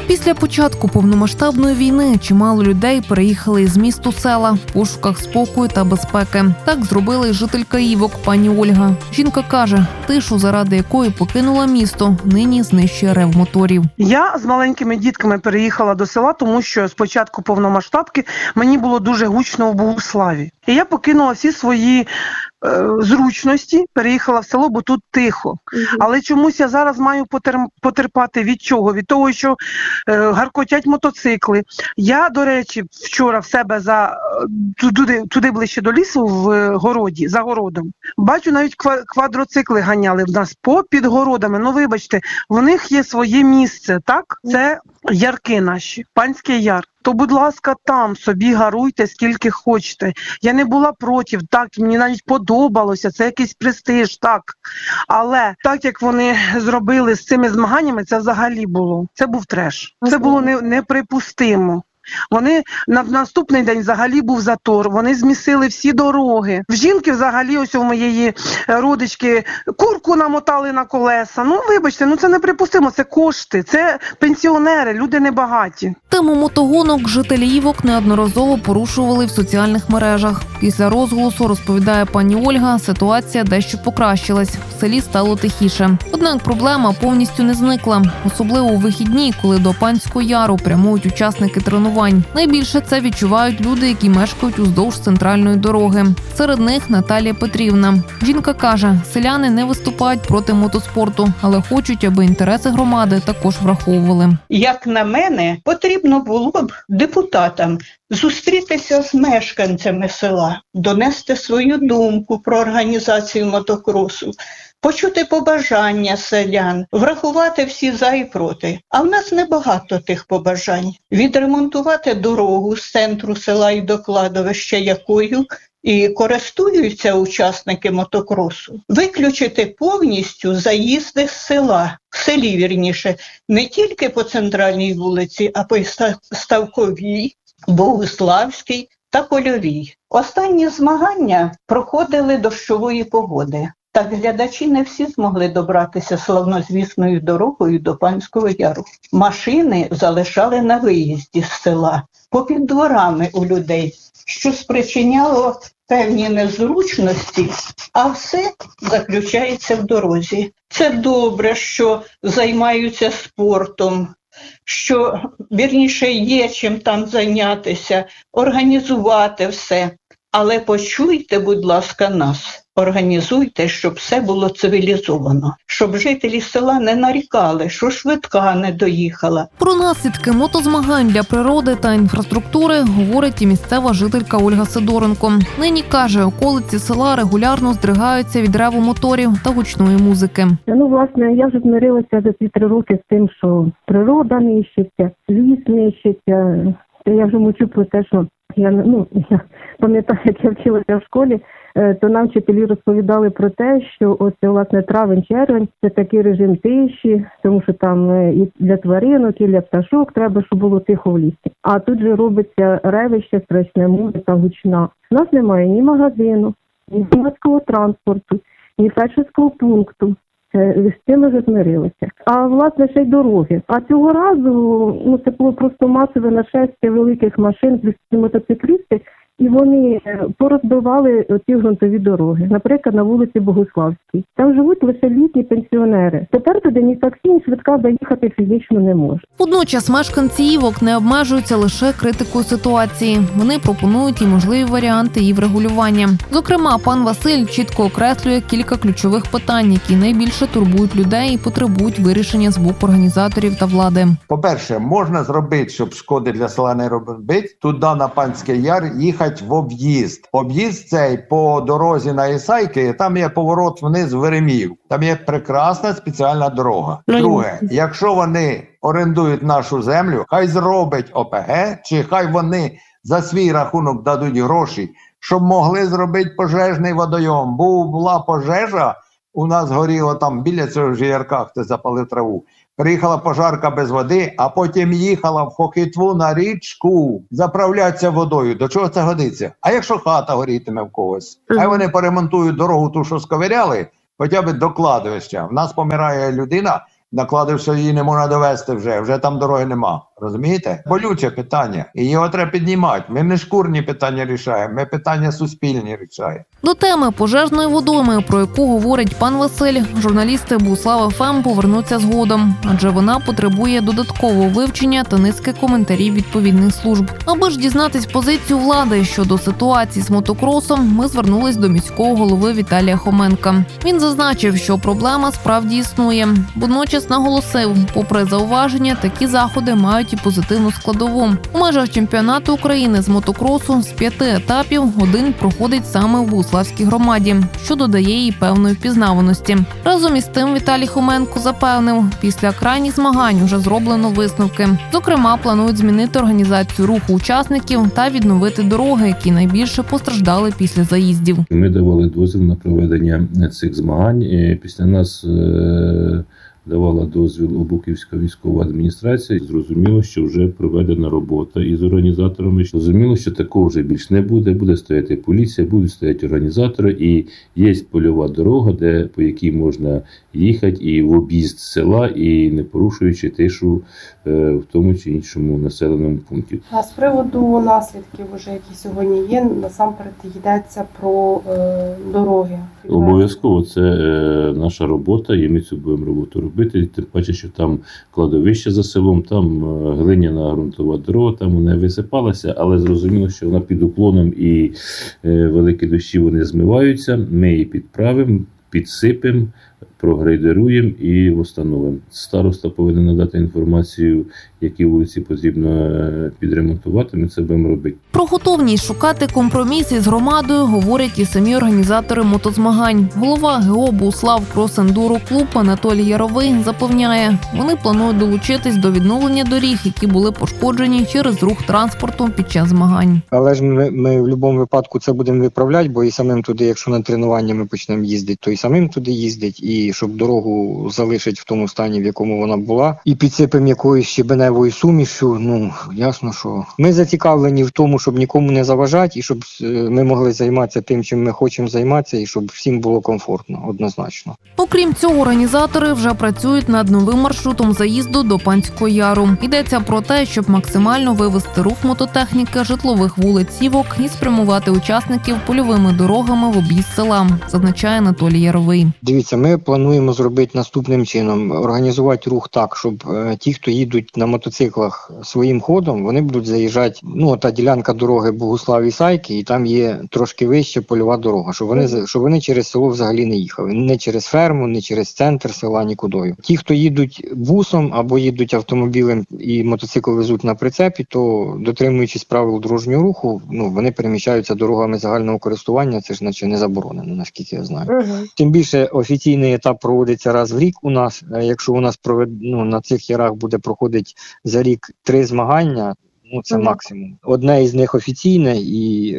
Після початку повномасштабної війни чимало людей переїхали із міст у села в пошуках спокою та безпеки. Так зробила й жителька Івок пані Ольга. Жінка каже, тишу, заради якої покинула місто, нині знищує рев моторів. Я з маленькими дітками переїхала до села, тому що з початку повномасштабки мені було дуже гучно у Богуславі. І я покинула всі свої зручності, переїхала в село, бо тут тихо. Але чомусь я зараз маю потерпати від чого? Від того, що гаркотять мотоцикли. Я, до речі, вчора в себе туди ближче до лісу, в городі, за городом, бачу, навіть квадроцикли ганяли в нас попід городами. Ну, вибачте, в них є своє місце, так? Це ярки наші, Панський Яр. То, будь ласка, там собі гаруйте, скільки хочете. Я не була проти, так, мені навіть подобалося, це якийсь престиж, так. Але так, як вони зробили з цими змаганнями, це взагалі було. Це був треш. Це було неприпустимо. Вони на наступний день взагалі був затор, вони змісили всі дороги. В жінки взагалі, ось у моєї родички, курку намотали на колеса. Ну, вибачте, це неприпустимо, це кошти, це пенсіонери, люди небагаті. Тему мотогонок жителі Івок неодноразово порушували в соціальних мережах. Після розголосу, розповідає пані Ольга, ситуація дещо покращилась. В селі стало тихіше. Однак проблема повністю не зникла. Особливо у вихідні, коли до Панського Яру прямують учасники тренувань. Найбільше це відчувають люди, які мешкають уздовж центральної дороги. Серед них Наталія Петрівна. Жінка каже, селяни не виступають проти мотоспорту, але хочуть, аби інтереси громади також враховували. Як на мене, потрібно було б депутатам зустрітися з мешканцями села, донести свою думку про організацію мотокросу, почути побажання селян, врахувати всі за і проти. А в нас небагато тих побажань. Відремонтувати дорогу з центру села і до кладовища, якою і користуються учасники мотокросу. Виключити повністю заїзди з села, в селі вірніше, не тільки по центральній вулиці, а по Ставковій, Богуславській та Польовій. Останні змагання проходили дощової погоди. Так глядачі не всі змогли добратися славнозвісною дорогою до Панського Яру. Машини залишали на виїзді з села, попід дворами у людей, що спричиняло певні незручності, а все заключається в дорозі. Це добре, що займаються спортом, що, вірніше, є чим там зайнятися, організувати все. Але почуйте, будь ласка, нас. Організуйте, щоб все було цивілізовано, щоб жителі села не нарікали, що швидка не доїхала. Про наслідки мотозмагань для природи та інфраструктури говорить і місцева жителька Ольга Сидоренко. Нині, каже, околиці села регулярно здригаються від реву моторів та гучної музики. Власне, я вже змирилася за ці 3 роки з тим, що природа нищиться, ліс нищиться. Я вже мовчу про те, що я пам'ятаю, як я вчилася в школі, то нам вчителі розповідали про те, що оце, власне, травень-червень – це такий режим тиші, тому що там і для тваринок, і для пташок треба, щоб було тихо в лісі. А тут же робиться ревище, страшне, музика гучна. У нас немає ні магазину, ні громадського транспорту, ні фельдшерського пункту. З цим ми вже змирилися. А, власне, ще й дороги. А цього разу, це було просто масове нашестя великих машин, плюс мотоциклісти, і вони порозбивали ці ґрунтові дороги. Наприклад, на вулиці Богуславській. Там живуть лише літні пенсіонери. Тепер туди ні таксі, ні швидка доїхати фізично не може. Водночас мешканці Івок не обмежуються лише критикою ситуації. Вони пропонують і можливі варіанти її врегулювання. Зокрема, пан Василь чітко окреслює кілька ключових питань, які найбільше турбують людей і потребують вирішення з боку організаторів та влади. По-перше, можна зробити, щоб шкоди для села не робити, туди на Панський Яр їхати в об'їзд. Об'їзд цей по дорозі на Ісайки, там є поворот вниз в Вереміїв. Там є прекрасна спеціальна дорога. Друге, якщо вони орендують нашу землю, хай зробить ОПГ, чи хай вони за свій рахунок дадуть гроші, щоб могли зробити пожежний водойом. Була пожежа, у нас горіло там біля цього ж ярка, хто запалив траву. Приїхала пожарка без води, а потім їхала в Хохитву на річку заправлятися водою. До чого це годиться? А якщо хата горітиме в когось? А вони поремонтують дорогу ту, що сковиряли, хоча б до кладовища. В нас помирає людина, накладив, що її не можна довести вже там дороги нема. Розумієте? Болюче питання. І його треба піднімати. Ми не шкурні питання рішаємо, ми питання суспільні рішаємо. До теми пожежної водойми, про яку говорить пан Василь, журналісти Буслава ФМ повернуться згодом, адже вона потребує додаткового вивчення та низки коментарів відповідних служб. Аби ж дізнатись позицію влади щодо ситуації з мотокросом, ми звернулись до міського голови Віталія Хоменка. Він зазначив, що проблема справді існує. Водночас наголосив, попри зауваження, такі заходи мають і позитивну складову. У межах чемпіонату України з мотокросу з 5 етапів один проходить саме в Богуславській громаді, що додає їй певної впізнаваності. Разом із тим Віталій Хоменко запевнив, після крайніх змагань вже зроблено висновки. Зокрема, планують змінити організацію руху учасників та відновити дороги, які найбільше постраждали після заїздів. Ми давали дозвіл на проведення цих змагань. Після нас давала дозвіл Обухівська військова адміністрація. Зрозуміло, що вже проведена робота із організаторами. Зрозуміло, що такого вже більш не буде. Буде стояти поліція, будуть стояти організатори. І є польова дорога, по якій можна їхати і в об'їзд села, і не порушуючи тишу в тому чи іншому населеному пункті. А з приводу наслідків, які сьогодні є, насамперед йдеться про дороги. Обов'язково це наша робота, і ми цю будемо роботу робити. Тим паче, що там кладовище за селом, там глиняна ґрунтова дорога, там вона висипалася, але зрозуміло, що вона під уклоном і великі дощі вони змиваються. Ми її підправимо, підсипемо, прогрейдеруємо і встановимо. Староста повинен надати інформацію, які вулиці потрібно підремонтувати, ми це будемо робити. Про готовність шукати компроміси з громадою говорять і самі організатори мотозмагань. Голова ГО «Буслав Крос-Ендуро Клуб» Анатолій Яровий запевняє, вони планують долучитись до відновлення доріг, які були пошкоджені через рух транспорту під час змагань. Але ж ми в будь-якому випадку це будемо виправляти, бо і самим туди, якщо на тренування ми почнемо їздити, то і самим туди їздить, і щоб дорогу залишити в тому стані, в якому вона була, і підсипемо якоюсь щебеневою сумішю, ясно, що ми зацікавлені в тому, щоб нікому не заважати, і щоб ми могли займатися тим, чим ми хочемо займатися, і щоб всім було комфортно, однозначно. Окрім цього, організатори вже працюють над новим маршрутом заїзду до Панського Яру. Йдеться про те, щоб максимально вивести рух мототехніки, житлових вулиць Сівок і спрямувати учасників польовими дорогами в об'їзд села, зазначає Анатолій Яровий. Дивіться, ми плануємо зробити наступним чином. Організувати рух так, щоб ті, хто їдуть на мотоциклах своїм ходом, вони будуть заїжджати, та ділянка дороги Богуслав-Ісайки, і там є трошки вище польова дорога, щоб вони через село взагалі не їхали. Не через ферму, не через центр села, нікудою. Ті, хто їдуть бусом або їдуть автомобілем і мотоцикл везуть на прицепі, то, дотримуючись правил дорожнього руху, вони переміщаються дорогами загального користування, це ж наче не заборонено, наскільки я знаю. Тим більше офіційний етап проводиться раз в рік у нас. Якщо у нас на цих ярах буде проходити за рік 3 змагання, це максимум. Одне із них офіційне і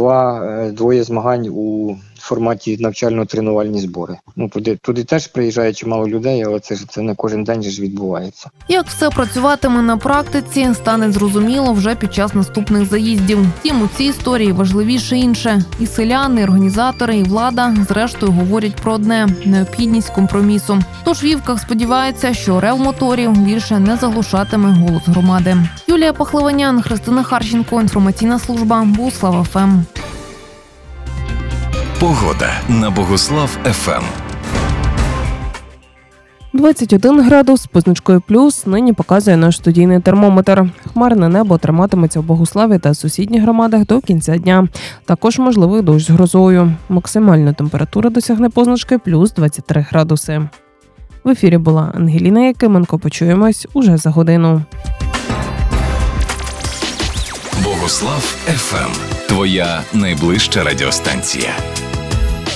двоє змагань у форматі навчально-тренувальні збори. Туди теж приїжджає чимало людей, але це не кожен день ж відбувається. Як все працюватиме на практиці, стане зрозуміло вже під час наступних заїздів. Втім, у цій історії важливіше інше. І селяни, і організатори, і влада, зрештою, говорять про одне – необхідність компромісу. Тож Вівках сподівається, що рев моторів більше не заглушатиме голос громади. Юлія Пахливанян, Христина Харченко, інформаційна служба Буслав ФМ. Погода на Богуслав ФМ. 21 градус з позначкою плюс нині показує наш студійний термометр. Хмарне небо триматиметься в Богуславі та сусідніх громадах до кінця дня. Також можливий дощ з грозою. Максимальна температура досягне позначки плюс 23 градуси. В ефірі була Ангеліна Якименко. Почуємось уже за годину. Богуслав ФМ. Твоя найближча радіостанція.